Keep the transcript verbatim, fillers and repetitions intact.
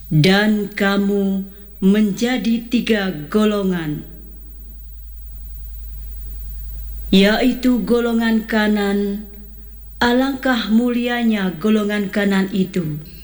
Dan kamu menjadi tiga golongan, yaitu golongan kanan. Alangkah mulianya golongan kanan itu,